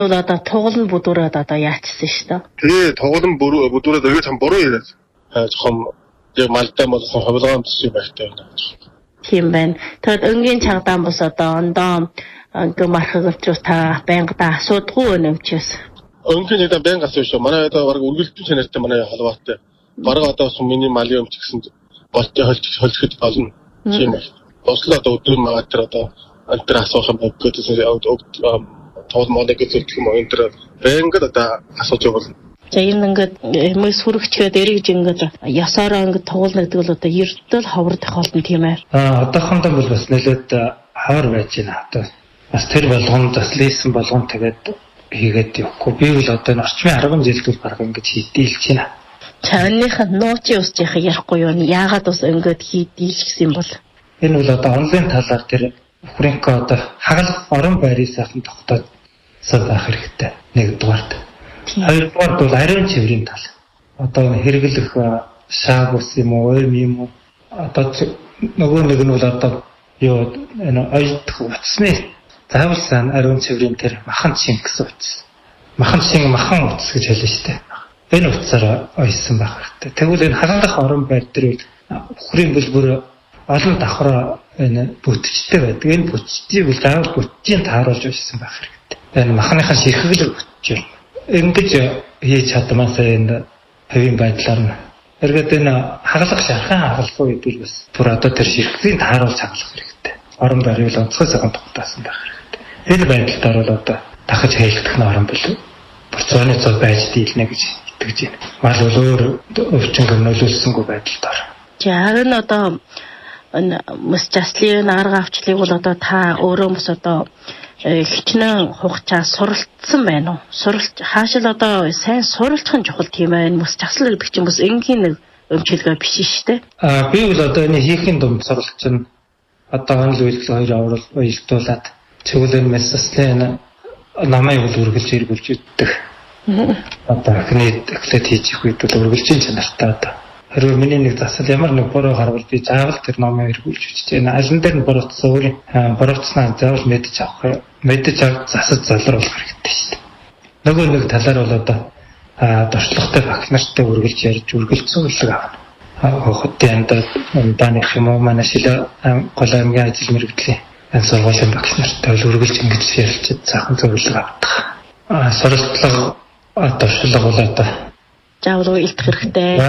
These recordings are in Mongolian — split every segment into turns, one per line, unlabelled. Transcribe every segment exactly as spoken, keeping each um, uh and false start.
Одоо тоглоом бүдүүрээд одоо яатсан шүү дээ.
Тэгээ тоглоом бүдүүрээд өгөөж хам буруу яриад. Жоохон яг малтай болсон хавлгаан төсөв байхтай байна.
Тийм байна. Тэгэд өнгийн чангадан бос одоо ондоо ингээ мархагчуус та байнгада асуудгүй өнөмчөөс.
Өнгийн чангадан байнга асууж шүү. Манай одоо баг үргэлжлүүлсэн чанартай манай халваатай. Бараг одоо сум миний малын өмч гэсэн болтой холж холжоход болно. Тийм ээ. Ослоо одоо өдөр магадгүй одоо антер асуух юм бол гэдэг тоол модог гэж юм уу энэ байнгад одоо асууж явуулна.
За энэ ингээд хүмүүс хүрэгчгээд эргэж ингээд ясаараа ингээд тоглоно гэдэг бол одоо ердөө ховор тохиолдсон тийм ээ.
Аа одоохондоо бол бас нэлээд хойр байж байна одоо. Бас тэр болгоом бас лейсэн болгоом тэгээд хийгээд явахгүй. Би бол одоо орчмын арван жилд бол баг ингээд хийдэлж байна.
Чаных нуучи усчих ярихгүй юу? Яагаад бас ингээд хийдэлж гэсэн бол?
Энэ бол одоо онлайн талаар тэр Фрэнко одоо хагалах орон байрын сайхан тогтоод сав байх хэрэгтэй. Нэгдүгээрт. Хоёрдугаар бол ариун цэврийн тал. Одоо хэрэглэх шааг ус юм уу, ойм юм уу? Одоо нөгөө нэг нь бол одоо юу энэ ойлдох утасны заавалсан ариун цэврийн тэр махан чин гэсэн утас. Махан чин махан утас гэж хэлнэ шүү дээ. Энэ утсаараа ойсон байх хэрэгтэй. Тэгвэл энэ хагалах орон байр дээр бүхрийн бүлбэр олон давхраа энэ бүтчтэй байдаг. Энэ бүтчийг бол заавал бүтчийн тааруулж өгсөн байх хэрэгтэй. Энэ махныхаа ширхэг бүтч юм. Ингэж хийж чадмаасаа энэ хэвийн байдлаар нь эргээд энэ хагалах шархан хагалахгүй гэдэг бас бүр одоо тэр ширхгийн тааруулж хагалах хэрэгтэй. Орон байрыг онцгой цагаан тогтосон байх хэрэгтэй. Энэ байдлаар бол одоо дахиж хэлэх нь орон бил процесны цог байж дийлнэ гэж итгэж байна. Мал бол өөр өвчин гөрнөлүүлсэнгүй байдалд.
За энэ одоо энэ мөс заслын арга авчлыг бол одоо та өөрөө мөс одоо хичнээн хугацаа суралцсан байна уу? Суралц хаашил одоо сайн суралцах нь чухал тийм ээ. Мөс засал гэдэг чинь бас энгийн нэг өмчлөгөө биш шүү дээ.
Аа би бол одоо энэ хийхин дунд суралцсан. Одоо онл үйлдэл хоёр аврал уялдуулаад цэвэрлэн мэс заслын намайг бол үргэлж эргүүлж иддэг. Одоо эхний эхлээд хийж их үед бол үргэлжийн чанартай одоо. Хэрвээ миний нэг засал ямар нэг буруу харвал би заавал тэр номыг эргүүлж үчиж байна. Алин дээр нь буруутсан өөрийн буруутснаа заавал мэдэж авах, мэдэж авах засал залруулах хэрэгтэй шүү дээ. Нөгөө нэг талаар бол одоо дуршлагатай багш нартай үргэлж ярьж үргэлжлүүлэг авна. Хохотын андаа даних юм уу манай шилэ гол аймгийн ажил мэргэжлийн энэ сургуулийн багш нартай үргэлж ингэж ярилцаж цаахан зөвлөг авдаг. Суралцлага дуршлага бол одоо
заавал илтгэх хэрэгтэй.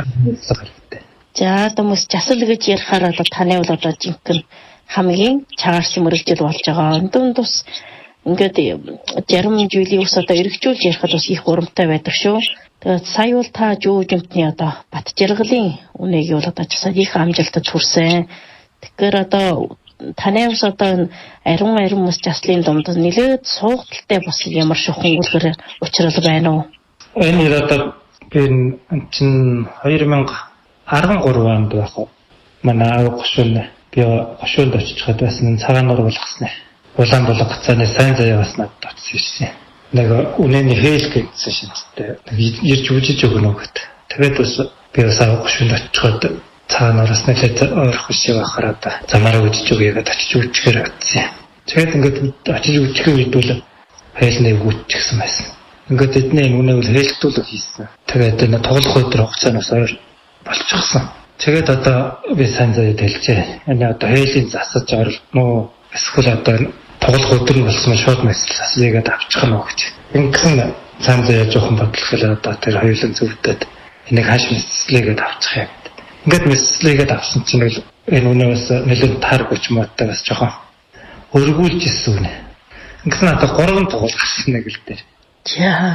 За хүмүүс засал гэж ярихаар одоо таны бол одоо жинхэнэ хамгийн чагарсан мөрөгжил болж байгаа. Өндөн тус ингээд зарим жилийн ус одоо эргжүүлж ярихад бас их урамтай байдаг шүү. Тэгээд сая бол та жүүжимтний одоо бат жаргалын үнэгийг бол одоо засал их амжилтад хүрсэн. Тэгэхээр одоо таны ус одоо ариун ариун ус заслын дунд нэлээд суугдaltaй бас ямар шохон үлгэр учрал байна уу?
Энэ одоо энэ чин хоёр мянга арван гурав онд байх уу. Манай аав гошуун би гошуунд очиж хад байсан цагаан нур болгосноо. Улаан болго цааны сайн заяа бас надад очсон шин. Нэг үнэний хээл гэсэн шинжтэй. Ирж үжиж өгнө гэд. Тэгээд бас би бас аав гошуунд очиод цагаан нураас нэлээд ойрох шиг байхаар одоо замаараа үжиж өгье гэдээ очиж үжихээр авчихсан. Тэгээд ингээд очиж үжихээр үед бол хайлныг үтчихсэн байсан. Ингээд эдний үнэ бол хэлтүүлэг хийсэн. Тэгээд энэ тоглох өдөр хугацаанаас ойр болчихсон. Тэгээд одоо би сайн заяад хэлжээ. Энэ одоо хээлийн засаж орно. Эсвэл одоо тоглох өдөр нь болсон шууд мессеж заслыгээд авчих нь уу гэж. Ингэсэн сайн заяа жоохон бодлохлоо одоо тэр хоёулын зөвдөд энийг хааш мессежлэгээд авчих юм. Ингээд мессежлэгээд авсан чинь л энэ үнэ бас нэлээд таар гоч муутай бас жоохон өргүүлж ирсэн үнэ. Ингэсэн одоо гурван тоглох гарсан нэг л дээр.
За.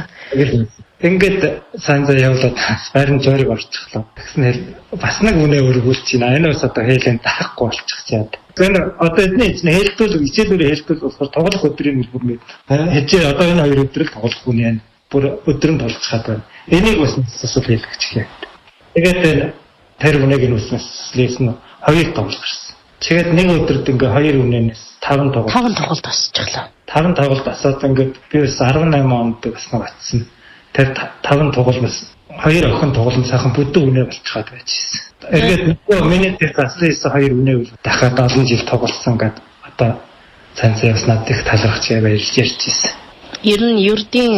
Ингээд сайн заяа явуулаад харин жориг орчихлоо. Тэгснээр бас нэг үнэ өргүүлж байна. Энэ бас одоо хээлийн таахгүй болчих чаад. Тэгэхээр одоо эдний чинь хэлтүүл хичээлүүрээ хэлтүүл болохоор тоглох өдрийн бүрмээ. Хэзээ одоо энэ хоёр өдрөл тоглох хүн яа. Бүр өдрөнд болчихад байна. Энийг бас асуул хэлгэж хээ. Тэгээд тэр үнэг нь үснэс лээсэн хоёр тоглох гэсэн. Тэгээд нэг өдөрт ингээ хоёр үнэнээс таван тоглолт.
таван тоглолт асчихлаа.
таван тоглолт асаад ингээд би бас арван найман онд бас нэг атсан. Тэр таван тоглолт хоёр охин тоглолт сайхан бүдүүн үнэ болчиход байжсэн. Эргээд нөгөө миний тэр заслаас хоёр үнэ бол дахиад олон жил тоглосон гэдэг одоо сайн заяас надад их талархаж баярлж ярьж ирсэн.
ер нь ердийн